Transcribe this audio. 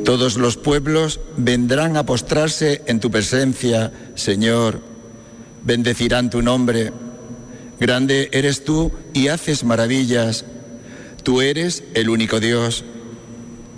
Todos los pueblos vendrán a postrarse en tu presencia, Señor. Bendecirán tu nombre. Grande eres tú y haces maravillas. Tú eres el único Dios.